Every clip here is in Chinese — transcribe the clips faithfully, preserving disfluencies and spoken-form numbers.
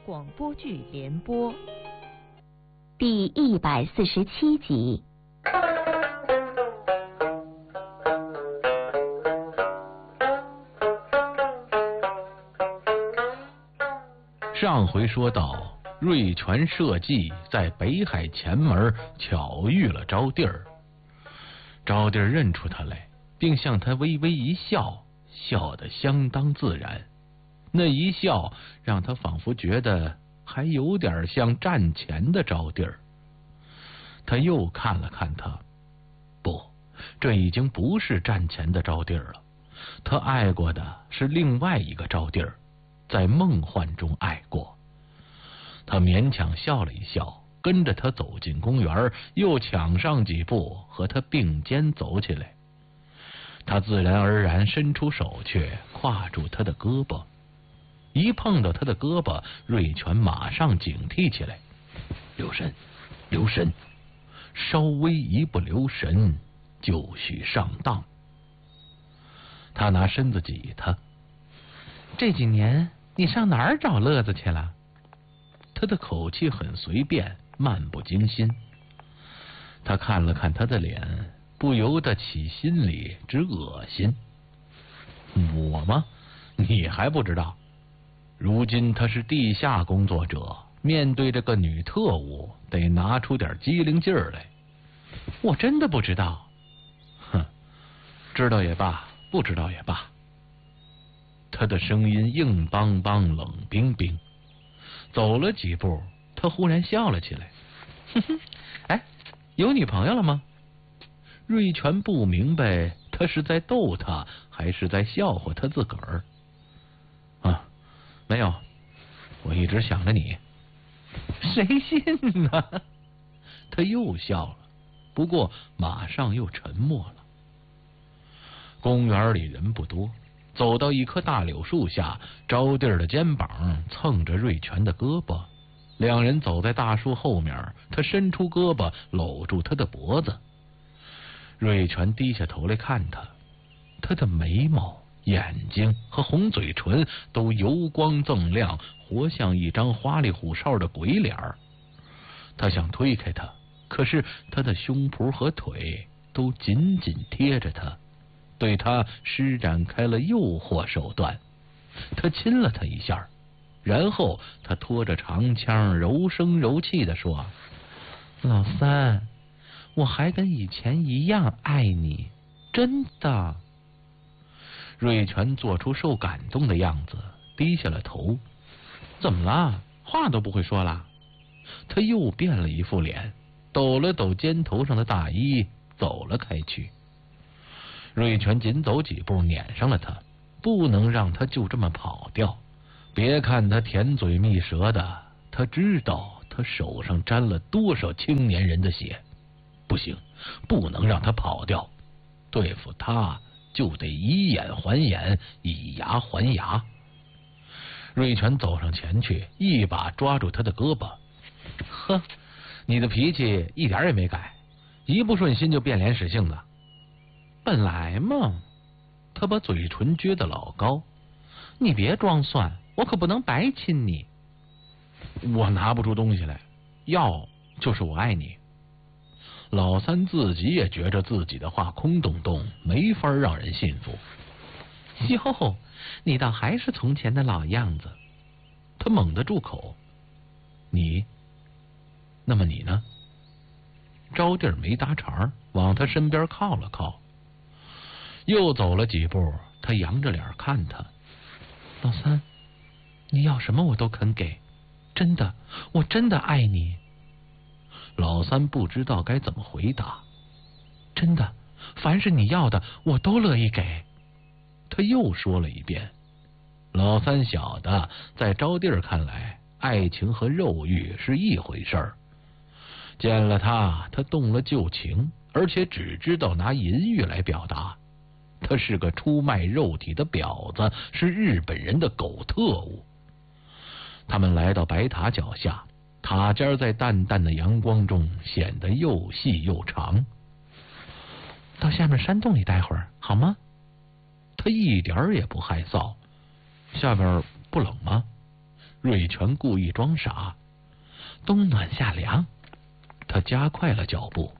广播剧联播第一百四十七集。 上回说到，瑞全设计在北海前门巧遇了招娣儿，招娣儿认出他来，并向他微微一笑，笑得相当自然。那一笑让他仿佛觉得还有点像战前的招娣儿。他又看了看他，不，这已经不是战前的招娣儿了。他爱过的是另外一个招娣儿，在梦幻中爱过。他勉强笑了一笑，跟着他走进公园，又抢上几步和他并肩走起来。他自然而然伸出手去挎住他的胳膊，一碰到他的胳膊，瑞全马上警惕起来，留神，留神，稍微一不留神就许上当。他拿身子挤他， 这几年你上哪儿找乐子去了？ 他的口气很随便，漫不经心。他看了看他的脸，不由得起心里直恶心。我吗？你还不知道？如今他是地下工作者，面对这个女特务，得拿出点机灵劲儿来。 我真的不知道。 哼，知道也罢，不知道也罢。他的声音硬邦邦，冷冰冰。走了几步，他忽然笑了起来。 哼哼，哎，有女朋友了吗？ 瑞全不明白他是在逗他，还是在笑话他自个儿。啊，没有，我一直想着你。 谁信呢？ 他又笑了，不过马上又沉默了。公园里人不多，走到一棵大柳树下，招娣儿的肩膀蹭着瑞全的胳膊，两人走在大树后面，他伸出胳膊搂住他的脖子。瑞全低下头来看他，他的眉毛、眼睛和红嘴唇都油光锃亮，活像一张花里胡哨的鬼脸儿。他想推开他，可是他的胸脯和腿都紧紧贴着他，对他施展开了诱惑手段。他亲了他一下，然后他拖着长腔，柔声柔气地说： 老三，我还跟以前一样爱你，真的。 瑞全做出受感动的样子，低下了头。 怎么了？话都不会说了？ 他又变了一副脸，抖了抖肩头上的大衣，走了开去。瑞全紧走几步，撵上了他，不能让他就这么跑掉。别看他甜嘴蜜舌的，他知道他手上沾了多少青年人的血。不行，不能让他跑掉。对付他，就得以眼还眼，以牙还牙。瑞全走上前去，一把抓住他的胳膊。呵，你的脾气一点也没改，一不顺心就变脸使性子。 本来嘛。 他把嘴唇撅得老高。 你别装蒜，我可不能白亲你。 我拿不出东西来，要就是我爱你。老三自己也觉着自己的话空洞洞，没法让人信服。 哟，你倒还是从前的老样子。 他猛地住口。你？那么你呢？招娣儿没搭茬，往他身边靠了靠。又走了几步，他扬着脸看他。 老三，你要什么我都肯给，真的，我真的爱你。 老三不知道该怎么回答。 真的，凡是你要的，我都乐意给。 他又说了一遍。老三晓得，在招娣儿看来，爱情和肉欲是一回事儿。见了他，他动了旧情，而且只知道拿淫欲来表达。他是个出卖肉体的婊子，是日本人的狗特务。他们来到白塔脚下，塔尖在淡淡的阳光中显得又细又长。 到下面山洞里待会儿好吗？ 他一点也不害臊。下边不冷吗？ 瑞全故意装傻， 冬暖夏凉。 他加快了脚步。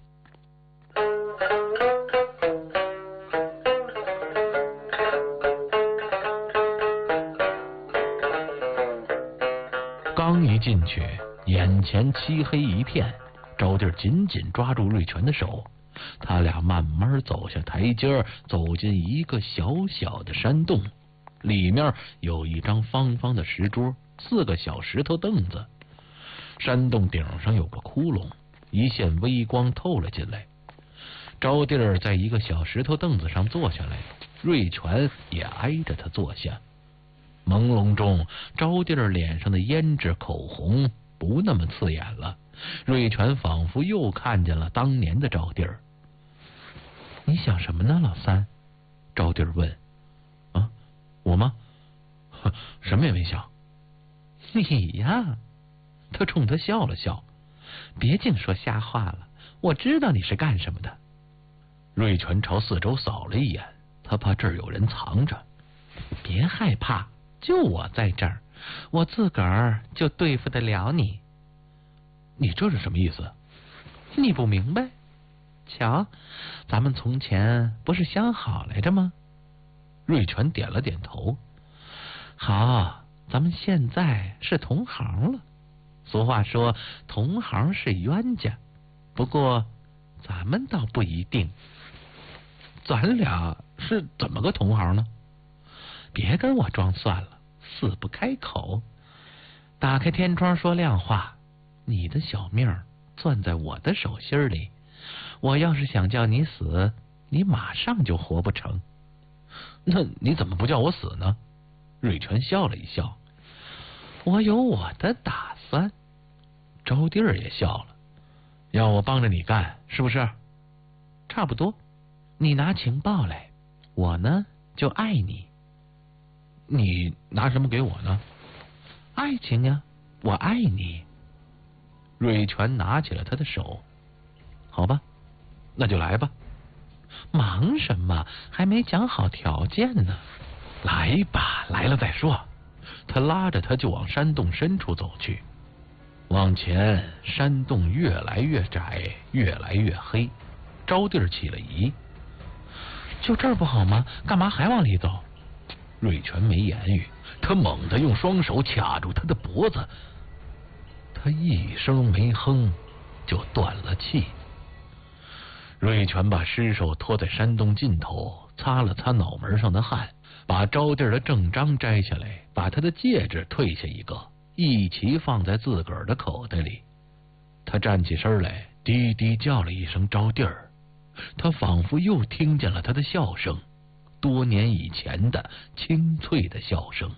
刚一进去，眼前漆黑一片，招娣紧紧抓住瑞全的手，他俩慢慢走下台阶，走进一个小小的山洞，里面有一张方方的石桌，四个小石头凳子。山洞顶上有个窟窿，一线微光透了进来。招娣在一个小石头凳子上坐下来，瑞全也挨着他坐下。朦胧中，招娣脸上的胭脂口红不那么刺眼了，瑞全仿佛又看见了当年的招娣。 你想什么呢，老三？ 招娣问。啊，我吗？什么也没想。 你呀，他冲他笑了笑。别净说瞎话了，我知道你是干什么的。 瑞全朝四周扫了一眼，他怕这儿有人藏着。 别害怕，就我在这儿，我自个儿就对付得了你。 你这是什么意思？ 你不明白？瞧，咱们从前不是相好来着吗？ 瑞全点了点头。 好，咱们现在是同行了。俗话说，同行是冤家，不过咱们倒不一定。 咱俩是怎么个同行呢？ 别跟我装蒜了，死不开口。打开天窗说亮话，你的小命攥在我的手心里，我要是想叫你死，你马上就活不成。 那你怎么不叫我死呢？瑞全笑了一笑。 我有我的打算。 招娣也笑了。要我帮着你干，是不是？ 差不多。你拿情报来，我呢就爱你。 你拿什么给我呢？ 爱情呀，我爱你。 瑞全拿起了他的手。好吧，那就来吧。 忙什么？还没讲好条件呢。 来吧，来了再说。他拉着他就往山洞深处走去。往前，山洞越来越窄，越来越黑。招娣起了疑。 就这儿不好吗？干嘛还往里走？ 瑞全没言语，他猛地用双手卡住他的脖子。他一声没哼，就断了气。瑞全把尸首拖在山洞尽头，擦了擦脑门上的汗，把招娣的正章摘下来，把他的戒指退下一个，一齐放在自个儿的口袋里。他站起身来，低低叫了一声招娣儿。他仿佛又听见了他的笑声，多年以前的清脆的笑声。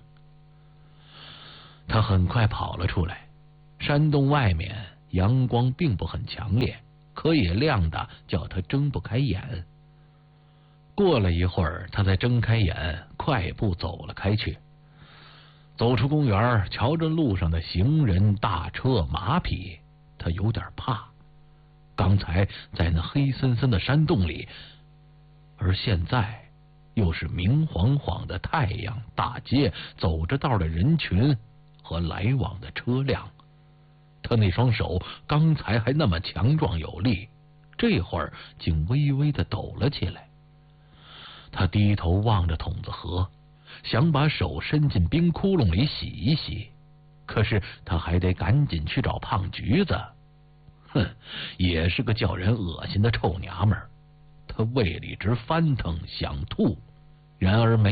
他很快跑了出来。山洞外面阳光并不很强烈，可也亮的叫他睁不开眼。过了一会儿，他才睁开眼，快步走了开去。走出公园，瞧着路上的行人、大车、马匹，他有点怕。刚才在那黑森森的山洞里，而现在又是明晃晃的太阳、大街、走着道的人群和来往的车辆。他那双手刚才还那么强壮有力，这会儿竟微微的抖了起来。他低头望着筒子河，想把手伸进冰窟窿里洗一洗，可是他还得赶紧去找胖橘子。哼，也是个叫人恶心的臭娘们儿。他胃里直翻腾，想吐，然而没